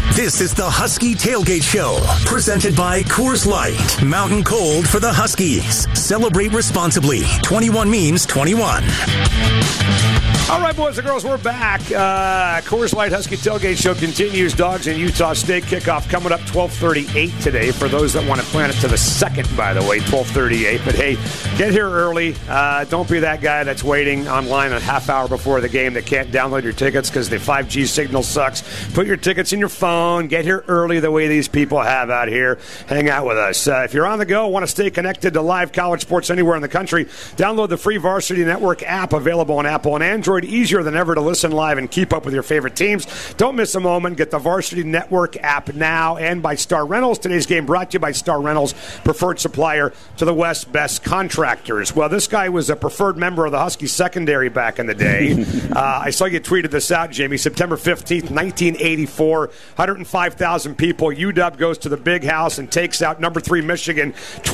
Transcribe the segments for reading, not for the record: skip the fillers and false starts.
This is the Husky Tailgate Show, presented by Coors Light. Mountain Cold for the Huskies. Celebrate responsibly. 21 means 21. All right, boys and girls, we're back. Coors Light Husky Tailgate Show continues. Dogs in Utah State kickoff coming up 12:38 today. For those that want to plan it to the second, by the way, 12:38. But hey, get here early. Don't be that guy that's waiting online a half hour before the game that can't download your tickets because the 5G signal sucks. Put your tickets in your phone. Get here early the way these people have out here. Hang out with us. If you're on the go, want to stay connected to live college sports anywhere in the country, download the free Varsity Network app available on Apple and Android. Easier than ever to listen live and keep up with your favorite teams. Don't miss a moment. Get the Varsity Network app now, and by Star Rentals. Today's game brought to you by Star Rentals, preferred supplier to the West's best contractors. Well, this guy was a preferred member of the Husky secondary back in the day. I saw you tweeted this out, Jimmy. September 15th, 1984, 105,000 people. UW goes to the Big House and takes out number 3 Michigan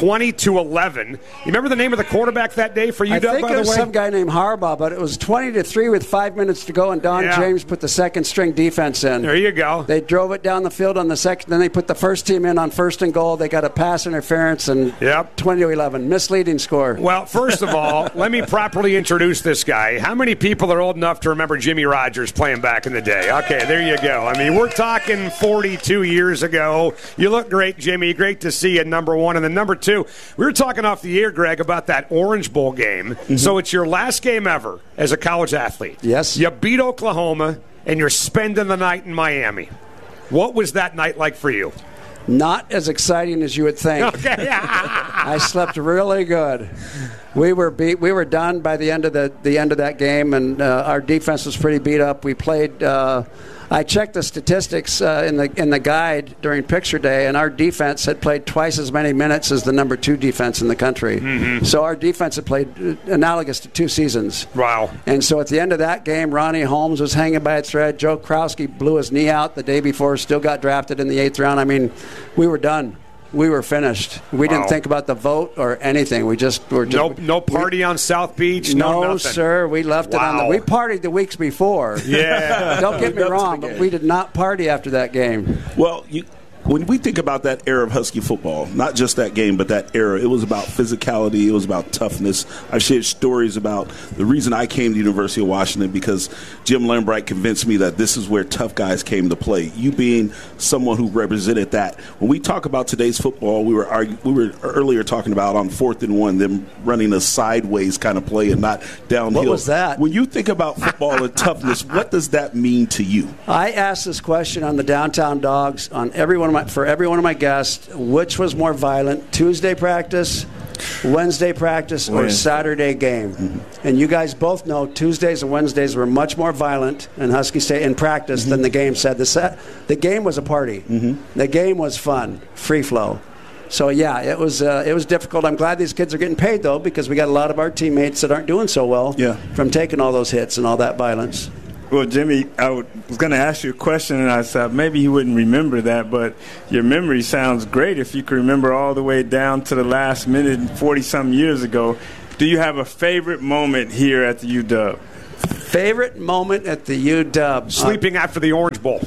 20-11. You remember the name of the quarterback that day for UW, by the way? I think it was some guy named Harbaugh, but it was 20-3 with 5 minutes to go, and Don James put the second-string defense in. There you go. They drove it down the field on the second, then they put the first team in on first and goal. They got a pass interference, and 20-11. Misleading score. Well, first of all, let me properly introduce this guy. How many people are old enough to remember Jimmy Rogers playing back in the day? Okay, there you go. I mean, we're talking 42 years ago. You look great, Jimmy. Great to see you, number one. And then number two, we were talking off the air, Greg, about that Orange Bowl game. Mm-hmm. So it's your last game ever as a college athlete. Yes. You beat Oklahoma, and you're spending the night in Miami. What was that night like for you? Not as exciting as you would think. Okay. I slept really good. We were done by the end of that game, and our defense was pretty beat up. We played. I checked the statistics in the guide during picture day, and our defense had played twice as many minutes as the number 2 defense in the country. Mm-hmm. So our defense had played analogous to 2 seasons. Wow. And so at the end of that game, Ronnie Holmes was hanging by a thread. Joe Krowski blew his knee out the day before, still got drafted in the 8th round. I mean, we were done. We were finished. We didn't think about the vote or anything. We just were just no party on South Beach. No, nothing. Sir. We left it on. We partied the weeks before. Yeah. Don't get me wrong, but we did not party after that game. Well, when we think about that era of Husky football, not just that game, but that era, it was about physicality. It was about toughness. I've shared stories about the reason I came to the University of Washington because Jim Lembright convinced me that this is where tough guys came to play. You being someone who represented that. When we talk about today's football, we were earlier talking about on 4th and 1, them running a sideways kind of play and not downhill. What was that? When you think about football and toughness, what does that mean to you? I asked this question on the Downtown Dogs on for every one of my guests, which was more violent, Tuesday practice, Wednesday practice, or Saturday game? Mm-hmm. And you guys both know Tuesdays and Wednesdays were much more violent in Husky State in practice than the game said. The game was a party. Mm-hmm. The game was fun, free flow. So, yeah, it was difficult. I'm glad these kids are getting paid, though, because we got a lot of our teammates that aren't doing so well from taking all those hits and all that violence. Well, Jimmy, I was going to ask you a question, and I said maybe you wouldn't remember that, but your memory sounds great if you could remember all the way down to the last minute 40-something years ago. Do you have a favorite moment here at the UW? Favorite moment at the UW? Sleeping after the Orange Bowl.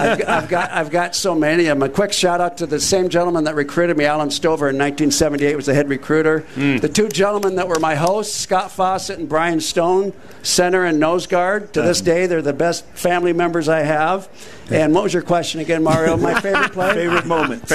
I've got so many of them. A quick shout out to the same gentleman that recruited me, Alan Stover, in 1978 was the head recruiter. The 2 gentlemen that were my hosts, Scott Fawcett and Brian Stone, center and nose guard. To this day, they're the best family members I have. And what was your question again, Mario? My favorite play? Favorite moment.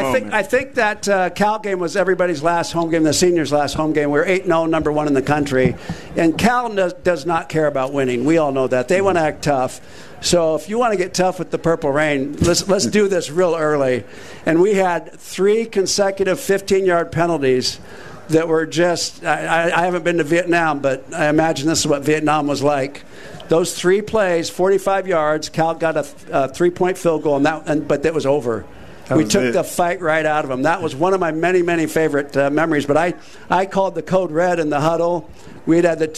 I think that Cal game was everybody's last home game, the seniors' last home game. We were 8-0, number 1 in the country. And Cal does not care about winning. We all know that. They want to act tough. So if you want to get tough with the Purple Rain, let's do this real early. And we had 3 consecutive 15-yard penalties that were just, I haven't been to Vietnam, but I imagine this is what Vietnam was like. Those 3 plays, 45 yards, Cal got a 3-point field goal, but that was over. We took the fight right out of them. That was one of my many, many favorite memories. But I called the code red in the huddle. We had the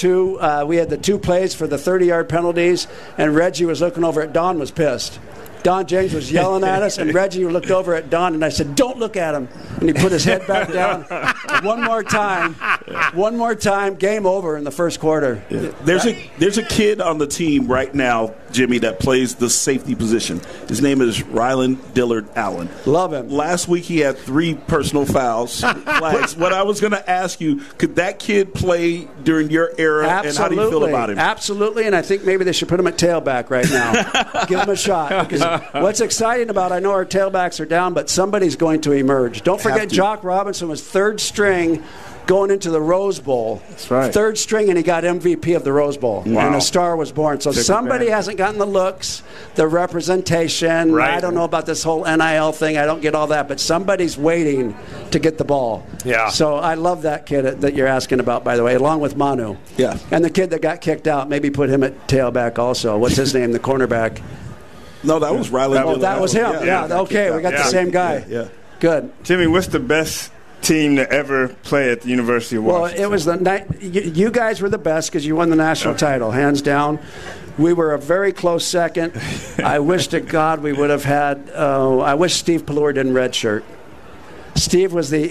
2 plays for the 30-yard penalties, and Reggie was looking over at Don, was pissed. Don James was yelling at us, and Reggie looked over at Don, and I said, "Don't look at him." And he put his head back down one more time, One more time, game over in the first quarter. Yeah. There's a kid on the team right now, Jimmy, that plays the safety position. His name is Rylan Dillard Allen. Love him. Last week he had 3 personal fouls. Flags. What I was going to ask you, could that kid play during your era? Absolutely. And how do you feel about him? Absolutely, and I think maybe they should put him at tailback right now. Give him a shot. Because what's exciting about, I know our tailbacks are down, but somebody's going to emerge. Don't forget, Jock Robinson was 3rd string going into the Rose Bowl. That's right. 3rd string, and he got MVP of the Rose Bowl. Wow. And a star was born. So somebody hasn't gotten the looks, the representation. Right. I don't know about this whole NIL thing. I don't get all that. But somebody's waiting to get the ball. Yeah. So I love that kid that you're asking about, by the way, along with Manu. Yeah. And the kid that got kicked out, maybe put him at tailback also. What's his name, the cornerback? No, that was Rylan Dillard. Oh, that was him. Yeah. Okay, we got the same guy. Yeah. Good. Jimmy, what's the best team to ever play at the University of Washington? Well, it was the night. You guys were the best because you won the national title, hands down. We were a very close second. I wish to God we would have had. I wish Steve Pelleur didn't redshirt. Steve was the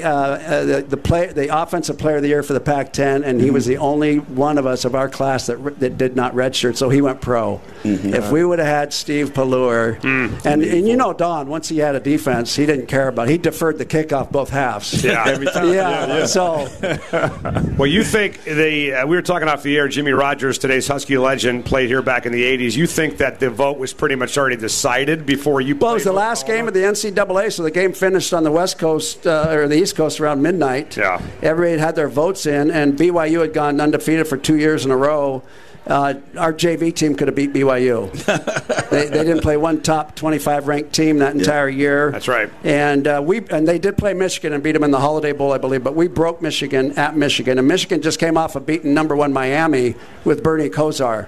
offensive player of the year for the Pac-10, and he was the only one of us of our class that did not redshirt, so he went pro. If we would have had Steve Pelleur, and you know Don, once he had a defense, he didn't care about it. He deferred the kickoff both halves. Yeah. Every time. Yeah. So, Well, you think we were talking off the air, Jimmy Rogers, today's Husky legend, played here back in the 80s. You think that the vote was pretty much already decided before you played? well, it was the last game of the NCAA, so the game finished on the West Coast or the East Coast around midnight. Yeah. Everybody had their votes in, and BYU had gone undefeated for 2 years in a row. Our JV team could have beat BYU. They didn't play one top 25 ranked team that entire year. That's right. And they did play Michigan and beat them in the Holiday Bowl, I believe. But we broke Michigan at Michigan, and Michigan just came off of beating number 1 Miami with Bernie Kosar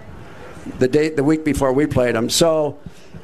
the week before we played them. So.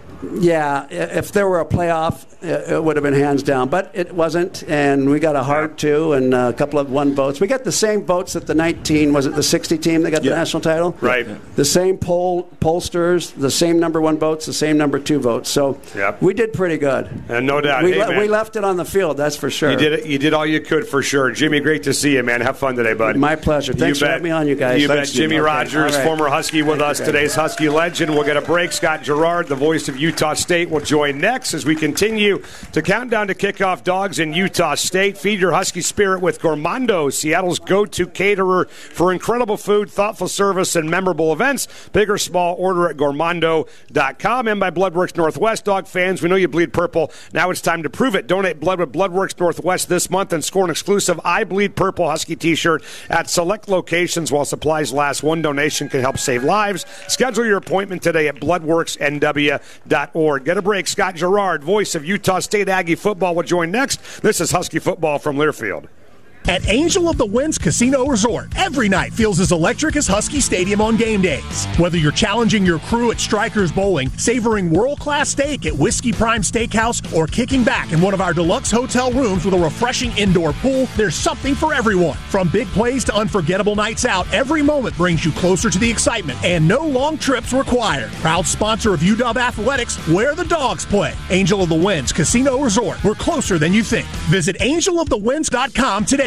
Yeah, if there were a playoff, it would have been hands down. But it wasn't, and we got a hard 2 and a couple of 1 votes. We got the same votes that the 60 team that got the national title? Right. The same pollsters, the same number 1 votes, the same number 2 votes. So we did pretty good. And no doubt. We left it on the field, that's for sure. You did it. You did all you could for sure. Jimmy, great to see you, man. Have fun today, bud. My pleasure. Thanks for having me on, you guys. You Thanks, bet. Jimmy Rogers, former Husky with us, today's Husky legend. We'll get a break. Scott Gerard, the voice of Utah State, will join next as we continue to count down to kickoff. Dogs in Utah State. Feed your Husky spirit with Gourmando, Seattle's go-to caterer for incredible food, thoughtful service, and memorable events. Big or small, order at gourmando.com. And by Bloodworks Northwest. Dog fans, we know you bleed purple. Now it's time to prove it. Donate blood with Bloodworks Northwest this month and score an exclusive I Bleed Purple Husky t-shirt at select locations while supplies last. One donation can help save lives. Schedule your appointment today at bloodworksnw.org. Get a break. Scott Gerard, voice of Utah State Aggie football, will join next. This is Husky football from Learfield. At Angel of the Winds Casino Resort, every night feels as electric as Husky Stadium on game days. Whether you're challenging your crew at Strikers Bowling, savoring world-class steak at Whiskey Prime Steakhouse, or kicking back in one of our deluxe hotel rooms with a refreshing indoor pool, there's something for everyone. From big plays to unforgettable nights out, every moment brings you closer to the excitement, and no long trips required. Proud sponsor of UW Athletics, where the dogs play. Angel of the Winds Casino Resort. We're closer than you think. Visit angelofthewinds.com today.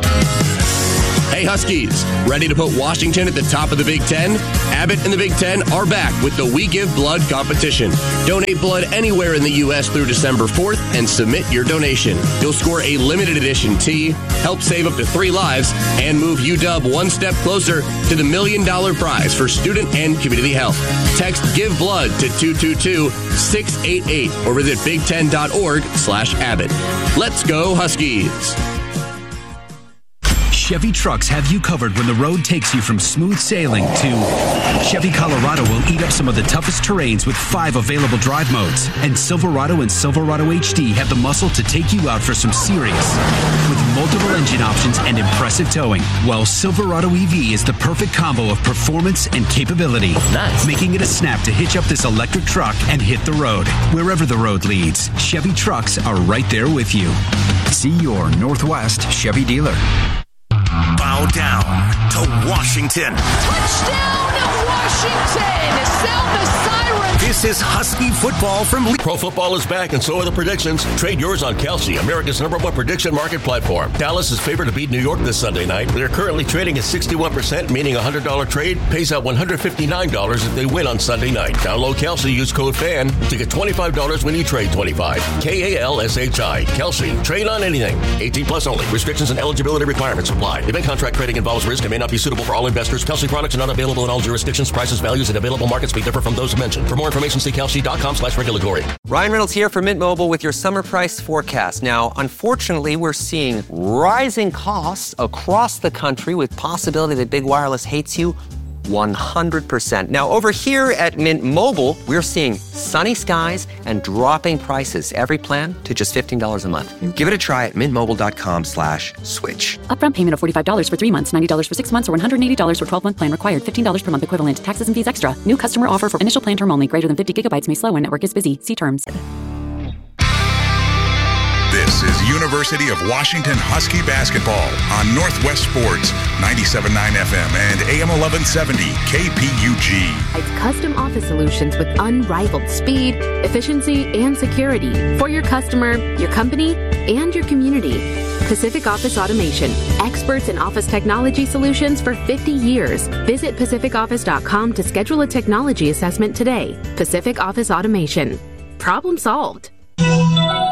Hey Huskies, ready to put Washington at the top of the Big Ten? Abbott and the Big Ten are back with the We Give Blood competition. Donate blood anywhere in the U.S. through December 4th and submit your donation. You'll score a limited edition tee, help save up to 3 lives, and move UW one step closer to the $1 million prize for student and community health. Text Give Blood to 222-688 or visit big10.org/Abbott. Let's go Huskies! Chevy trucks have you covered when the road takes you from smooth sailing to Chevy Colorado will eat up some of the toughest terrains with 5 available drive modes. And Silverado and Silverado HD have the muscle to take you out for some serious. With multiple engine options and impressive towing, while Silverado EV is the perfect combo of performance and capability. Nice. Making it a snap to hitch up this electric truck and hit the road. Wherever the road leads, Chevy trucks are right there with you. See your Northwest Chevy dealer. Bow down to Washington. Touchdown, Washington! Sound the siren This is Husky football from Lee. Pro football is back, and so are the predictions. Trade yours on Kelsey, America's #1 prediction market platform. Dallas is favored to beat New York this Sunday night. They're currently trading at 61%, meaning a $100 trade pays out $159 if they win on Sunday night. Download Kelsey, use code FAN to get $25 when you trade 25. KALSHI. Kelsey. Trade on anything. 18 plus only. Restrictions and eligibility requirements apply. Event contract trading involves risk and may not be suitable for all investors. Kelsey products are not available in all jurisdictions. Prices, values, and available markets may differ from those mentioned. For more information, see kelsey.com/regulatory. Ryan Reynolds here for Mint Mobile with your summer price forecast. Now, unfortunately, we're seeing rising costs across the country with possibility that big wireless hates you 100%. Now, over here at Mint Mobile, we're seeing sunny skies and dropping prices. Every plan to just $15 a month. Give it a try at mintmobile.com/switch. Upfront payment of $45 for 3 months, $90 for 6 months, or $180 for 12-month plan required. $15 per month equivalent. Taxes and fees extra. New customer offer for initial plan term only. Greater than 50 gigabytes may slow when network is busy. See terms. This is University of Washington Husky basketball on Northwest Sports, 97.9 FM and AM 1170 KPUG. It's custom office solutions with unrivaled speed, efficiency, and security for your customer, your company, and your community. Pacific Office Automation, experts in office technology solutions for 50 years. Visit pacificoffice.com to schedule a technology assessment today. Pacific Office Automation. Problem solved.